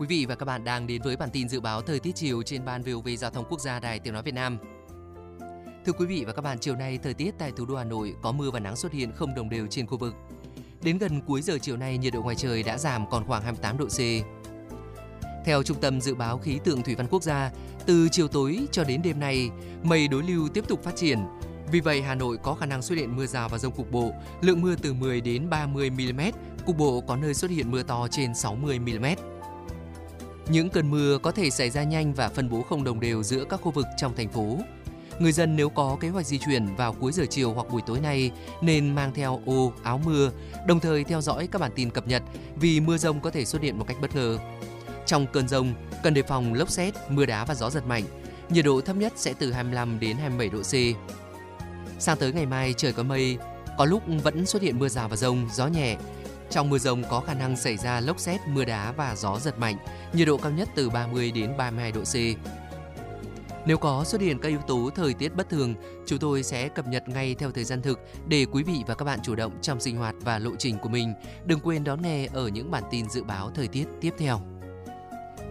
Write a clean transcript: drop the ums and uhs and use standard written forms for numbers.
Quý vị và các bạn đang đến với bản tin dự báo thời tiết chiều trên Ban VOV Giao thông Quốc gia Đài Tiếng nói Việt Nam. Thưa quý vị và các bạn, chiều nay thời tiết tại thủ đô Hà Nội có mưa và nắng xuất hiện không đồng đều trên khu vực. Đến gần cuối giờ chiều nay, nhiệt độ ngoài trời đã giảm còn khoảng 28 độ C. Theo Trung tâm Dự báo Khí tượng Thủy văn Quốc gia, từ chiều tối cho đến đêm nay, mây đối lưu tiếp tục phát triển. Vì vậy, Hà Nội có khả năng xuất hiện mưa rào và dông cục bộ, lượng mưa từ 10 đến 30 mm, cục bộ có nơi xuất hiện mưa to trên 60 mm. Những cơn mưa có thể xảy ra nhanh và phân bố không đồng đều giữa các khu vực trong thành phố. Người dân nếu có kế hoạch di chuyển vào cuối giờ chiều hoặc buổi tối nay nên mang theo ô, áo mưa, đồng thời theo dõi các bản tin cập nhật vì mưa dông có thể xuất hiện một cách bất ngờ. Trong cơn dông, cần đề phòng lốc sét, mưa đá và gió giật mạnh. Nhiệt độ thấp nhất sẽ từ 25 đến 27 độ C. Sang tới ngày mai trời có mây, có lúc vẫn xuất hiện mưa rào và dông, gió nhẹ. Trong mưa dông có khả năng xảy ra lốc sét, mưa đá và gió giật mạnh, nhiệt độ cao nhất từ 30 đến 32 độ C. Nếu có xuất hiện các yếu tố thời tiết bất thường, chúng tôi sẽ cập nhật ngay theo thời gian thực để quý vị và các bạn chủ động trong sinh hoạt và lộ trình của mình. Đừng quên đón nghe ở những bản tin dự báo thời tiết tiếp theo.